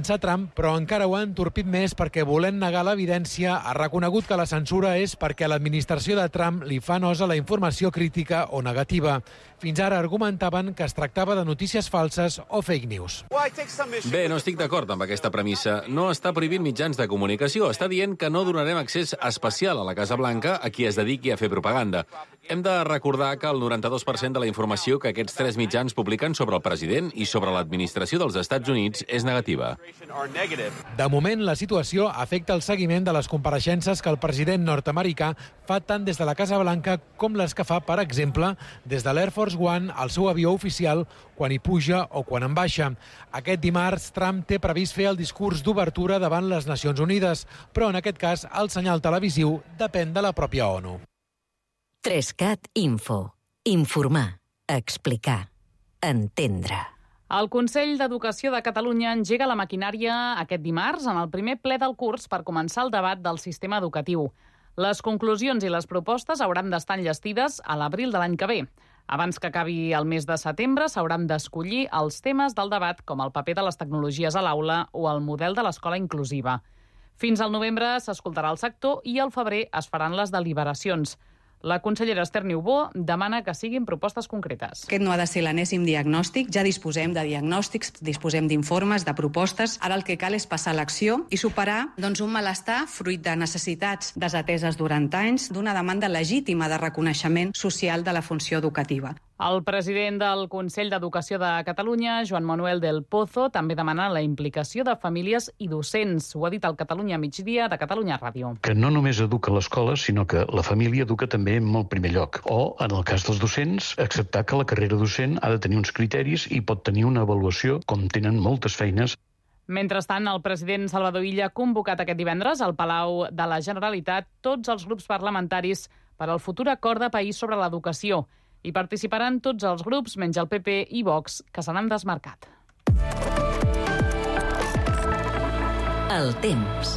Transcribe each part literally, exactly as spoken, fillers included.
defensar Trump, però encara ho ha entorpit més perquè, volent negar l'evidència, ha reconegut que la censura és perquè a l'administració de Trump li fa nosa la informació crítica o negativa. Fins ara argumentaven que es tractava de notícies falses o fake news. Bé, no estic d'acord amb aquesta premissa. No està prohibint mitjans de comunicació. Està dient que no donarem accés especial a la Casa Blanca a qui es dediqui a fer propaganda. Hem de recordar que el noranta-dos per cent de la informació que aquests tres mitjans publiquen sobre el president i sobre l'administració dels Estats Units és negativa. De moment, la situació afecta el seguiment de les compareixences que el president nord-americà fa tant des de la Casa Blanca com les que fa, per exemple, des de l'Air Force One, el seu avió oficial, quan hi puja o quan en baixa. Aquest dimarts, Trump té previst fer el discurs d'obertura davant les Nacions Unides, però en aquest cas el senyal televisiu depèn de la pròpia ONU. Trescat Info. Informar, explicar, entendre. El Consell d'Educació de Catalunya engega la maquinària aquest dimarts en el primer ple del curs per començar el debat del sistema educatiu. Les conclusions i les propostes hauran d'estar enllestides a l'abril de l'any que ve. Abans que acabi el mes de setembre s'hauran d'escollir els temes del debat, com el paper de les tecnologies a l'aula o el model de l'escola inclusiva. Fins al novembre s'escoltarà el sector i al febrer es faran les deliberacions. La consellera Esther Niubó demana que siguin propostes concretes. Aquest no ha de ser l'enèsim diagnòstic. Ja disposem de diagnòstics, disposem d'informes, de propostes. Ara el que cal és passar a l'acció i superar doncs, un malestar fruit de necessitats desateses durant anys, d'una demanda legítima de reconeixement social de la funció educativa. El president del Consell d'Educació de Catalunya, Joan Manuel del Pozo, també demana la implicació de famílies i docents. Ho ha dit al Catalunya Migdia de Catalunya Ràdio. Que no només educa l'escola, sinó que la família educa també en el primer lloc. O, en el cas dels docents, acceptar que la carrera docent ha de tenir uns criteris i pot tenir una avaluació, com tenen moltes feines. Mentrestant, el president Salvador Illa ha convocat aquest divendres al Palau de la Generalitat tots els grups parlamentaris per al futur acord de país sobre l'educació. Hi participaran tots els grups, menys el P P i Vox, que se n'han desmarcat. El temps.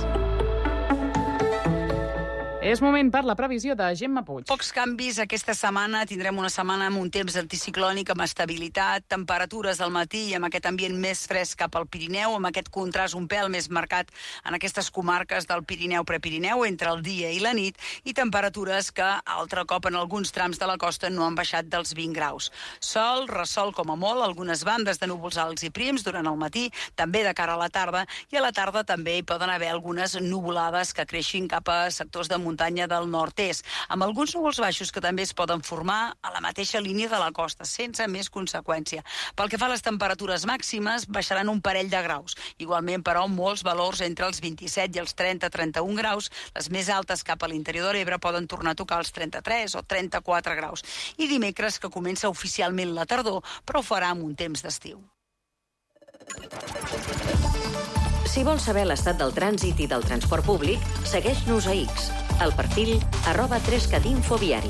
És moment per la previsió de Gemma Puig. Pocs canvis aquesta setmana. Tindrem una setmana amb un temps anticiclònic, amb estabilitat, temperatures al matí i amb aquest ambient més fresc cap al Pirineu, amb aquest contrast un pèl més marcat en aquestes comarques del Pirineu-Prepirineu entre el dia i la nit, i temperatures que altre cop en alguns trams de la costa no han baixat dels vint graus. Sol, ressol com a molt, algunes bandes de núvols alts i prims durant el matí, també de cara a la tarda, i a la tarda també hi poden haver algunes nuvolades que creixin cap a sectors de muntanya muntanya del nord-est, amb alguns núvols baixos que també es poden formar a la mateixa línia de la costa, sense més conseqüència. Pel que fa a les temperatures màximes, baixaran un parell de graus. Igualment, però, molts valors entre els vint-i-set i els trenta a trenta-un graus. Les més altes cap a l'interior de l'Ebre poden tornar a tocar els trenta-tres o trenta-quatre graus. I dimecres, que comença oficialment la tardor, però ho farà amb un temps d'estiu. Si vols saber l'estat del trànsit i del transport públic, segueix-nos a X, al perfil arroba trescatinfo viari.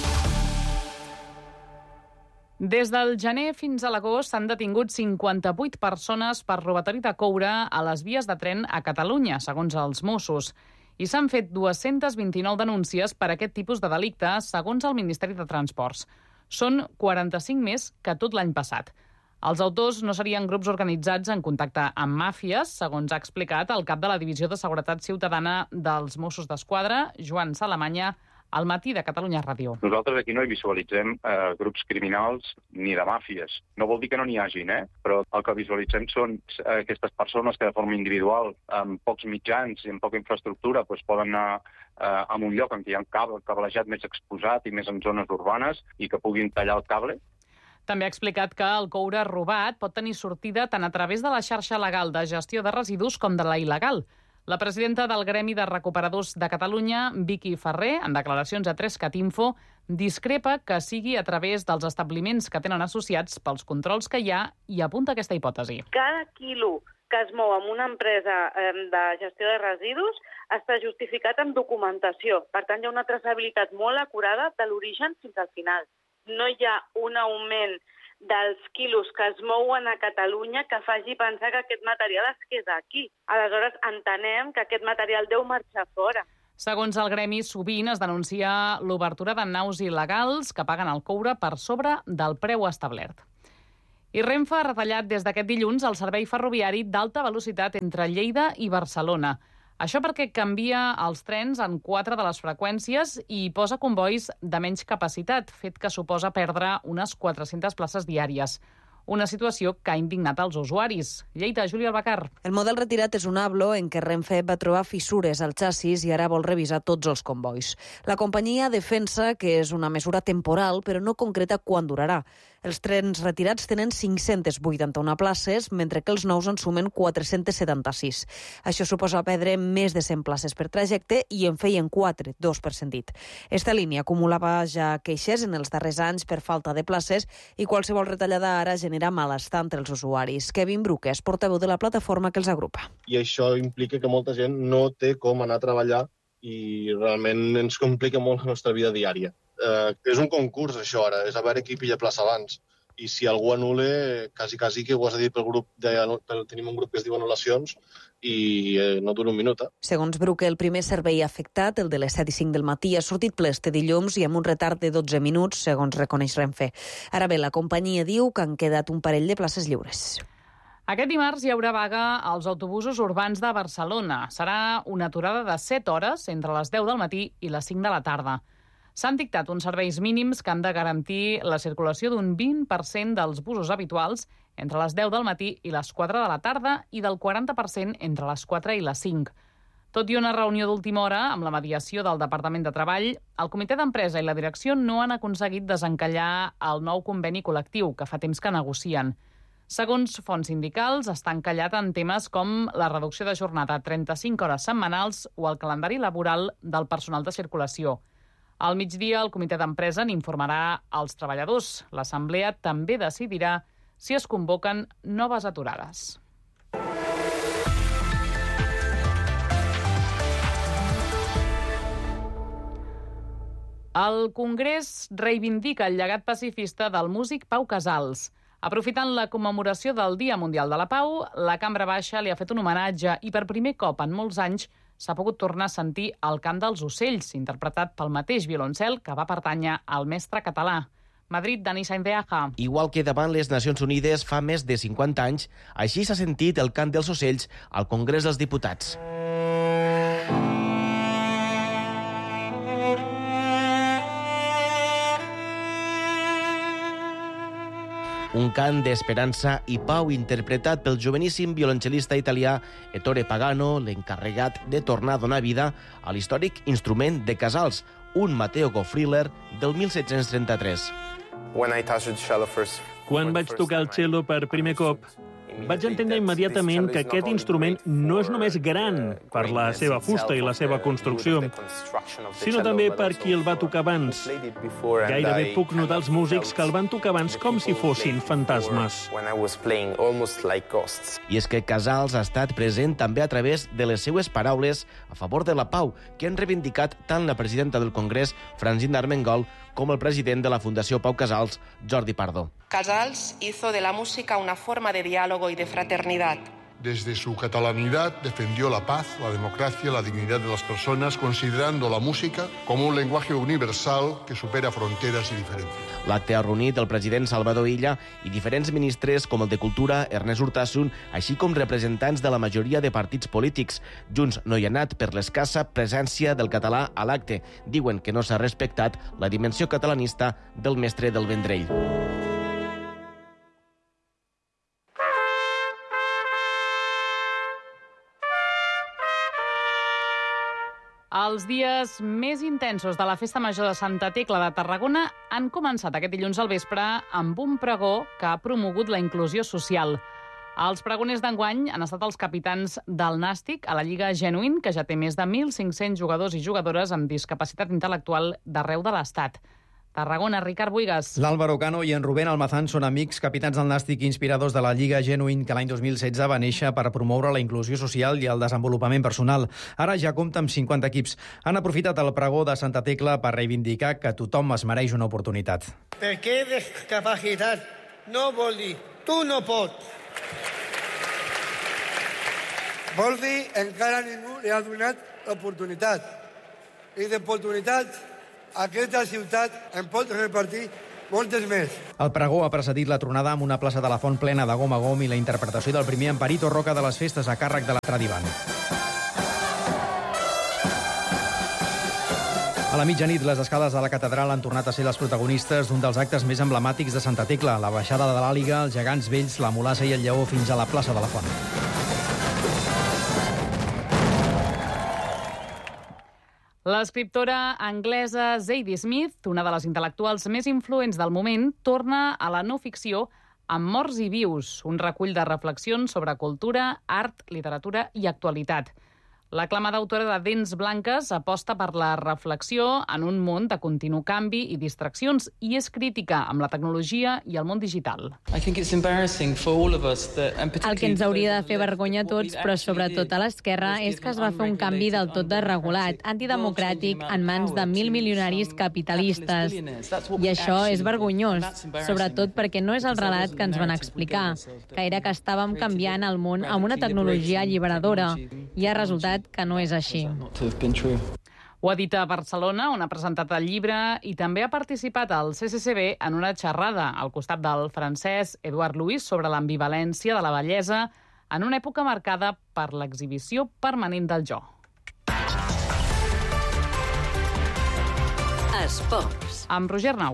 Des del gener fins a l'agost s'han detingut cinquanta-vuit persones per robatori de coure a les vies de tren a Catalunya, segons els Mossos. I s'han fet dues-centes vint-i-nou denúncies per aquest tipus de delicte, segons el Ministeri de Transports. Són quaranta-cinc més que tot l'any passat. Els autors no serien grups organitzats en contacte amb màfies, segons ha explicat el cap de la Divisió de Seguretat Ciutadana dels Mossos d'Esquadra, Joan Salamanya, al matí de Catalunya Ràdio. Nosaltres aquí no hi visualitzem eh, grups criminals ni de màfies. No vol dir que no n'hi hagin, eh? Però el que visualitzem són eh, aquestes persones que de forma individual, amb pocs mitjans i amb poca infraestructura, doncs poden anar eh, a un lloc en què hi ha un cable, cablejat més exposat i més en zones urbanes i que puguin tallar el cable. També ha explicat que el coure robat pot tenir sortida tant a través de la xarxa legal de gestió de residus com de la il·legal. La presidenta del Gremi de Recuperadors de Catalunya, Vicky Ferrer, en declaracions a Trescatinfo, discrepa que sigui a través dels establiments que tenen associats pels controls que hi ha i apunta aquesta hipòtesi. Cada quilo que es mou amb una empresa de gestió de residus està justificat amb documentació. Per tant, hi ha una traçabilitat molt acurada de l'origen fins al final. No hi ha un augment dels quilos que es mouen a Catalunya que faci pensar que aquest material es queda aquí. Aleshores, entenem que aquest material deu marxar fora. Segons el gremi, sovint es denuncia l'obertura de naus il·legals que paguen el coure per sobre del preu establert. I Renfe ha retallat des d'aquest dilluns el servei ferroviari d'alta velocitat entre Lleida i Barcelona. Això perquè canvia els trens en quatre de les freqüències i posa convois de menys capacitat, fet que suposa perdre unes quatre-centes places diàries. Una situació que ha indignat els usuaris. Lleida, Júlia Albacar. El model retirat és un Hablo en què Renfe va trobar fissures al xassis i ara vol revisar tots els convois. La companyia defensa que és una mesura temporal, però no concreta quan durarà. Els trens retirats tenen cinc-centes vuitanta-una places, mentre que els nous en sumen quatre-centes setanta-sis. Això suposa perdre més de cent places per trajecte i en feien quatre, dos per sentit. Esta línia acumulava ja queixes en els darrers anys per falta de places i qualsevol retallada ara genera malestar entre els usuaris. Kevin Bruques, portaveu de la plataforma que els agrupa. I això implica que molta gent no té com anar a treballar i realment ens complica molt la nostra vida diària. Eh, és un concurs, això, ara. És a veure qui pilla plaça abans. I si algú anul·la, quasi, quasi que ho has de dir pel grup. De, pel, tenim un grup que es diu anul·lacions i eh, no dura un minut. Eh? Segons Bruque, el primer servei afectat, el de les set i cinc del matí, ha sortit ple este dilluns i amb un retard de dotze minuts, segons reconeix Renfe. Ara bé, la companyia diu que han quedat un parell de places lliures. Aquest dimarts hi haurà vaga als autobusos urbans de Barcelona. Serà una aturada de set hores entre les deu del matí i les cinc de la tarda. S'han dictat uns serveis mínims que han de garantir la circulació d'un vint per cent dels busos habituals entre les deu del matí i les quatre de la tarda i del quaranta per cent entre les quatre i les cinc. Tot i una reunió d'última hora amb la mediació del Departament de Treball, el comitè d'empresa i la direcció no han aconseguit desencallar el nou conveni col·lectiu, que fa temps que negocien. Segons fonts sindicals, està encallat en temes com la reducció de jornada a trenta-cinc hores setmanals o el calendari laboral del personal de circulació. Al migdia, el comitè d'empresa n'informarà als treballadors. L'assemblea també decidirà si es convoquen noves aturades. El Congrés reivindica el llegat pacifista del músic Pau Casals. Aprofitant la commemoració del Dia Mundial de la Pau, la Cambra Baixa li ha fet un homenatge i per primer cop en molts anys s'ha pogut tornar a sentir el cant dels ocells, interpretat pel mateix violoncel que va pertànyer al mestre català. Madrid, Dani Sainz de Aja. Igual que davant les Nacions Unides fa més de cinquanta anys, així s'ha sentit el cant dels ocells al Congrés dels Diputats. Un cant d'esperança i pau interpretat pel joveníssim violoncel·lista italià Ettore Pagano, l'encarregat de tornar a donar vida a l'històric instrument de Casals, un Matteo Goffriller del mil set-cents trenta-tres. Quan vaig tocar el cello per primer cop, vaig entendre immediatament que aquest instrument no és només gran per la seva fusta i la seva construcció, sinó també per qui el va tocar abans. Gairebé puc notar els músics que el van tocar abans com si fossin fantasmes. I és que Casals ha estat present també a través de les seues paraules a favor de la pau, que han reivindicat tant la presidenta del Congrés, Francina Armengol, com el president de la Fundació Pau Casals, Jordi Pardo. Casals hizo de la música una forma de diálogo y de fraternidad. Desde su catalanidad defendió la paz, la democracia, la dignidad de las personas, considerando la música como un lenguaje universal que supera fronteras y diferencias. L'acte ha reunit el president Salvador Illa i diferents ministres com el de Cultura, Ernest Urtasun, així com representants de la majoria de partits polítics. Junts no hi ha anat per l'escassa presència del català a l'acte. Diuen que no s'ha respectat la dimensió catalanista del mestre del Vendrell. Els dies més intensos de la Festa Major de Santa Tecla de Tarragona han començat aquest dilluns al vespre amb un pregó que ha promogut la inclusió social. Els pregoners d'enguany han estat els capitans del Nàstic a la Lliga Genuïn, que ja té més de mil cinc-cents jugadors i jugadores amb discapacitat intel·lectual d'arreu de l'Estat. Tarragona, Ricard Buigas. L'Álvaro Cano i en Rubén Almazán són amics, capitans del Nàstic i inspiradors de la Lliga Genuïn, que l'any dos mil setze va néixer per promoure la inclusió social i el desenvolupament personal. Ara ja compta amb cinquanta equips. Han aprofitat el pregó de Santa Tecla per reivindicar que tothom es mereix una oportunitat. Perquè discapacitat no vol dir tu no pots. Vol dir encara ningú li ha donat l'oportunitat. I d'oportunitats aquesta ciutat en pot repartir moltes més. El pregó ha precedit la tronada amb una plaça de la Font plena de gom a gom i la interpretació del primer Amparito Roca de les festes a càrrec de la Tradivan. A la mitjanit, les escales de la catedral han tornat a ser les protagonistes d'un dels actes més emblemàtics de Santa Tecla, la baixada de l'Àliga, els gegants vells, la mulassa i el lleó fins a la plaça de la Font. L'escriptora anglesa Zadie Smith, una de les intel·lectuals més influents del moment, torna a la no-ficció amb Morts i vius, un recull de reflexions sobre cultura, art, literatura i actualitat. L'aclamada autora de Dents blanques aposta per la reflexió en un món de continu canvi i distraccions i és crítica amb la tecnologia i el món digital. El que ens hauria de fer vergonya a tots, però sobretot a l'esquerra, és que es va fer un canvi del tot desregulat, antidemocràtic, en mans de mil milionaris capitalistes. I això és vergonyós, sobretot perquè no és el relat que ens van explicar, que era que estàvem canviant el món amb una tecnologia alliberadora, i ha resultat que no és així. Ho ha dit a Barcelona, on ha presentat el llibre, i també ha participat al C C C B en una xerrada al costat del francès Edouard Louis sobre l'ambivalència de la bellesa en una època marcada per l'exhibició permanent del jo. Esports. Amb Roger Nau.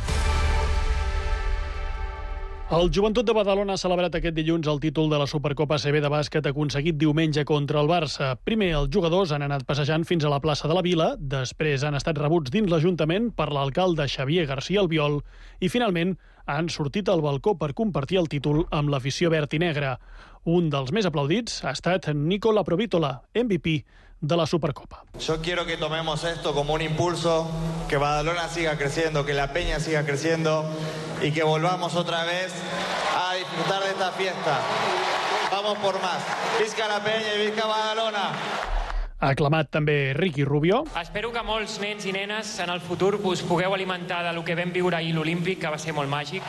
El Joventut de Badalona ha celebrat aquest dilluns el títol de la Supercopa A C B de bàsquet aconseguit diumenge contra el Barça. Primer, els jugadors han anat passejant fins a la plaça de la Vila, després han estat rebuts dins l'Ajuntament per l'alcalde Xavier García Albiol i, finalment, han sortit al balcó per compartir el títol amb l'afició verd i negra. Un dels més aplaudits ha estat Nicola Provítola, M V P de la Supercopa. Yo quiero que tomemos esto como un impulso, que Badalona siga creciendo, que la Peña siga creciendo y que volvamos otra vez a disfrutar de esta fiesta. Vamos por más. Visca la Peña i visca Badalona. Ha aclamat també Ricky Rubio. Espero que molts nens i nenes en el futur us pugueu alimentar de lo que vam viure ahir l'Olímpic, que va ser molt màgic.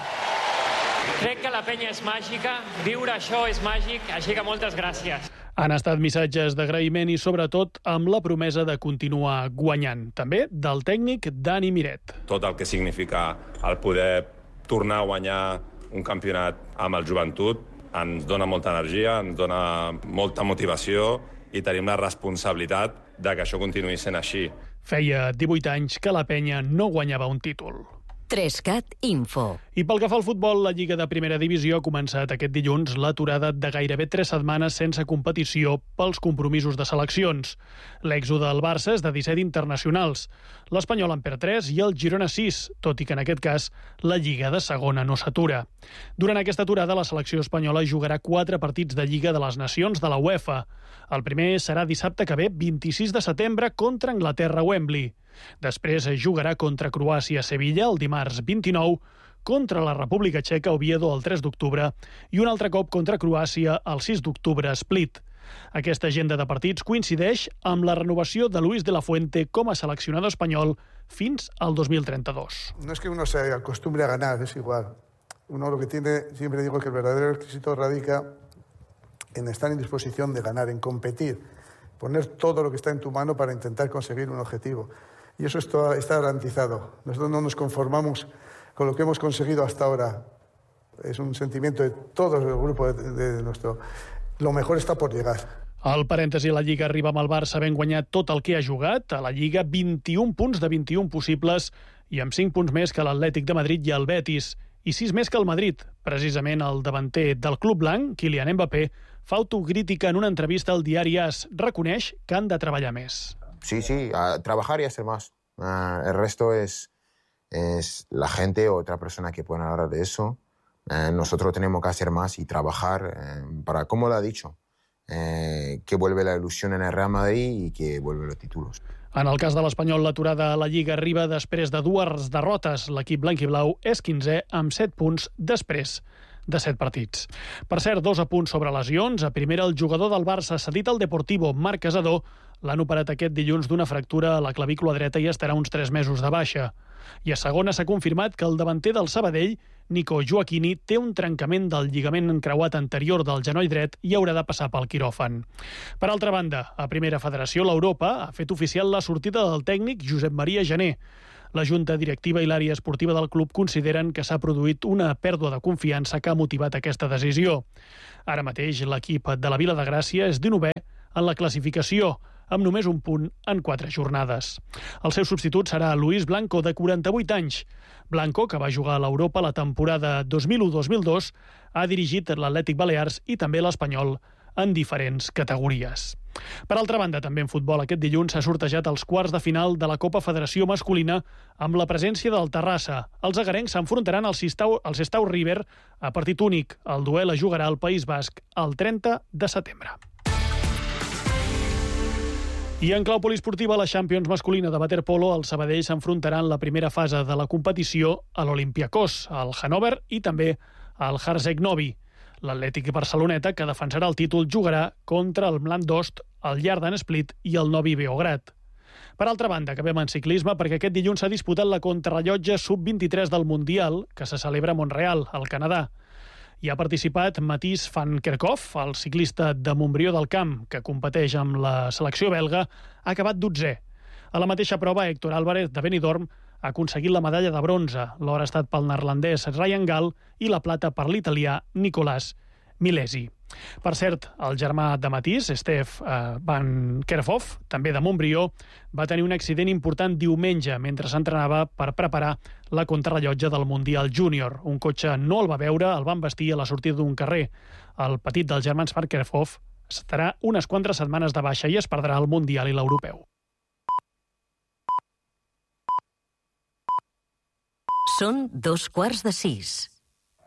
Crec que la Penya és màgica, viure això és màgic, així que moltes gràcies. Han estat missatges d'agraïment i, sobretot, amb la promesa de continuar guanyant. També del tècnic Dani Miret. Tot el que significa el poder tornar a guanyar un campionat amb el Joventut ens dona molta energia, ens dona molta motivació i tenim la responsabilitat de que això continuï sent així. Feia divuit anys que la Penya no guanyava un títol. Trescat Info. I pel que fa al futbol, la Lliga de Primera Divisió ha començat aquest dilluns l'aturada de gairebé tres setmanes sense competició pels compromisos de seleccions. L'èxode del Barça és de disset internacionals. L'Espanyol en perd tres i el Girona sis, tot i que en aquest cas la Lliga de segona no s'atura. Durant aquesta aturada, la selecció espanyola jugarà quatre partits de Lliga de les Nacions de la UEFA. El primer serà dissabte que ve, vint-i-sis de setembre, contra Anglaterra a Wembley. Després jugarà contra Croàcia a Sevilla el dimarts vint-i-nou, contra la República Txeca a Oviedo el tres d'octubre i un altre cop contra Croàcia el sis d'octubre a Split. Aquesta agenda de partits coincideix amb la renovació de Luis de la Fuente com a seleccionador espanyol fins al dos mil trenta-dos. No es que uno se acostumbre a ganar, es igual. Uno lo que tiene, siempre digo que el verdadero éxito radica en estar en disposición de ganar, en competir, poner todo lo que está en tu mano para intentar conseguir un objetivo. Y eso está, está garantizado. Nosotros no nos conformamos con lo que hemos conseguido hasta ahora. Es un sentimiento de todo el grupo de, de nuestro... Lo mejor está por llegar. Al parèntesi, la Lliga arriba amb el Barça havent guanyat tot el que ha jugat. A la Lliga, vint-i-un punts de vint-i-un possibles i amb cinc punts més que l'Atlètic de Madrid i el Betis. I sis més que el Madrid. Precisament el davanter del club blanc, Kylian Mbappé, fa autocrítica en una entrevista al diari AS. Reconeix que han de treballar més. Sí, sí, a trabajar y hacer más. Uh, el resto es, es la gente o otra persona que pueden hablar de eso. Uh, nosotros tenemos que hacer más y trabajar uh, para, como lo ha dicho, uh, que vuelve la ilusión en el Real Madrid y que vuelve los títulos. En el cas de l'Espanyol, l'aturada a la Lliga arriba després de dues derrotes. L'equip blanc i blau és quinzè amb set punts després de set partits. Per cert, dos apunts sobre lesions. A primera, el jugador del Barça cedit al Deportivo, Marc Casador, l'han operat aquest dilluns d'una fractura a la clavícula dreta i estarà uns tres mesos de baixa. I a segona s'ha confirmat que el davanter del Sabadell, Nico Joaquini, té un trencament del lligament encreuat anterior del genoll dret i haurà de passar pel quiròfan. Per altra banda, a Primera Federació, l'Europa ha fet oficial la sortida del tècnic Josep Maria Jané. La Junta Directiva i l'àrea esportiva del club consideren que s'ha produït una pèrdua de confiança que ha motivat aquesta decisió. Ara mateix l'equip de la Vila de Gràcia és dinovè en la classificació, amb només un punt en quatre jornades. El seu substitut serà Luis Blanco, de quaranta-vuit anys. Blanco, que va jugar a l'Europa la temporada dos mil u dos mil dos, ha dirigit l'Atlètic Balears i també l'Espanyol en diferents categories. Per altra banda, també en futbol, aquest dilluns s'ha sortejat els quarts de final de la Copa Federació Masculina amb la presència del Terrassa. Els agarencs s'enfrontaran al Sestao, al Sestao River a partit únic. El duel es jugarà al País Basc el trenta de setembre. I en clau poliesportiva, la Champions masculina de waterpolo, el Sabadell s'enfrontarà en la primera fase de la competició a l'Olympiakos, al Hannover i també al Harzeg Novi. L'Atlètic Barceloneta, que defensarà el títol, jugarà contra el Mlan d'Ost, el Yarden Split i el Novi Beograd. Per altra banda, acabem en ciclisme perquè aquest dilluns s'ha disputat la contrarrellotge sub vint-i-tres del Mundial, que se celebra a Montreal, al Canadà. Hi ha participat Mathies van Kerkhoff, el ciclista de Montbrió del Camp, que competeix amb la selecció belga, ha acabat dotzè. A la mateixa prova, Héctor Álvarez, de Benidorm, ha aconseguit la medalla de bronze. L'or ha estat pel neerlandès Ryan Gall i la plata per l'italià Nicolas Milesi. Per cert, el germà de Mathies, Stef eh, van Kerkhoff, també de Montbrió, va tenir un accident important diumenge mentre s'entrenava per preparar la contrarrellotge del Mundial Júnior. Un cotxe no el va veure, el van vestir a la sortida d'un carrer. El petit dels germans van Kerkhoff estarà unes quantes setmanes de baixa i es perdrà el Mundial i l'Europeu. Són dos quarts de sis.